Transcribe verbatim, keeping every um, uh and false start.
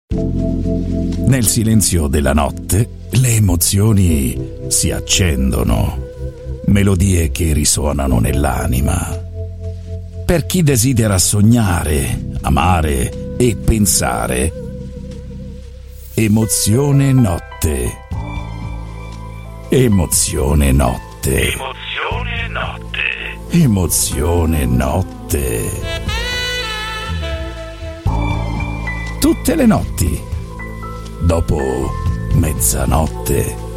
Nel silenzio della notte le emozioni si accendono, melodie che risuonano nell'anima. Per chi desidera sognare, amare e pensare, Emozione Notte. Emozione Notte. Emozione Notte. Emozione Notte. Tutte le notti, dopo mezzanotte.